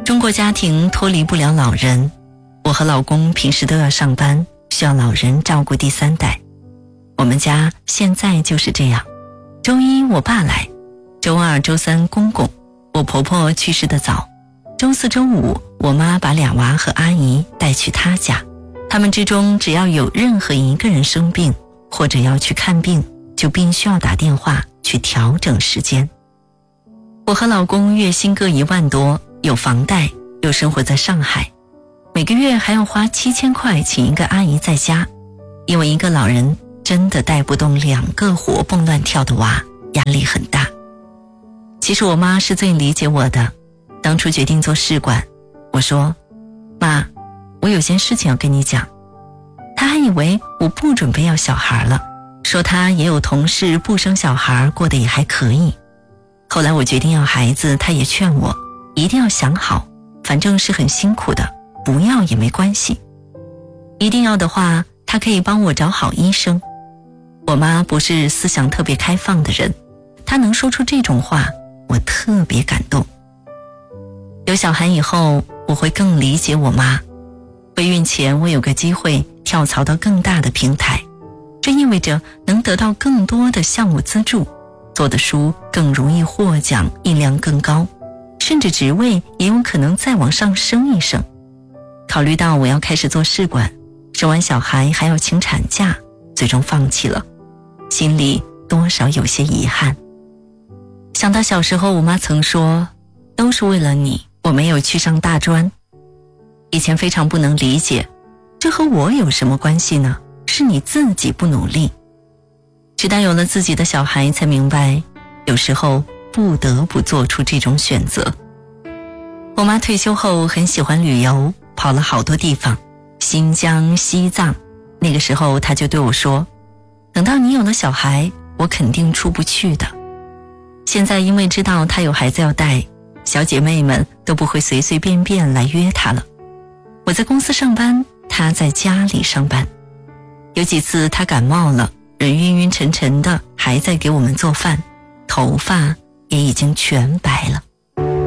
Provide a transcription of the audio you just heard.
中国家庭脱离不了老人，我和老公平时都要上班，需要老人照顾第三代。我们家现在就是这样，周一我爸来，周二周三公公，我婆婆去世的早，周四周五我妈把俩娃和阿姨带去她家，他们之中只要有任何一个人生病或者要去看病，就必须要打电话去调整时间。我和老公月薪各1万多，有房贷，又生活在上海，每个月还要花7000块请一个阿姨在家，因为一个老人真的带不动2个活蹦乱跳的娃，压力很大。其实我妈是最理解我的，当初决定做试管，我说妈，我有件事情要跟你讲。她还以为我不准备要小孩了，说她也有同事不生小孩过得也还可以。后来我决定要孩子，她也劝我一定要想好，反正是很辛苦的，不要也没关系。一定要的话，她可以帮我找好医生。我妈不是思想特别开放的人，她能说出这种话，我特别感动。有小孩以后，我会更理解我妈。备孕前我有个机会跳槽到更大的平台，这意味着能得到更多的项目资助，做的书更容易获奖，印量更高，甚至职位也有可能再往上升一升。考虑到我要开始做试管，生完小孩还要请产假，最终放弃了，心里多少有些遗憾。想到小时候我妈曾说，都是为了你，我没有去上大专。以前非常不能理解，这和我有什么关系呢？是你自己不努力。直到有了自己的小孩，才明白有时候不得不做出这种选择。我妈退休后很喜欢旅游，跑了好多地方，新疆、西藏。那个时候她就对我说，等到你有了小孩，我肯定出不去的。现在因为知道她有孩子要带，小姐妹们都不会随随便便来约她了。我在公司上班，她在家里上班。有几次她感冒了，人晕晕沉沉的，还在给我们做饭，头发也已经全白了。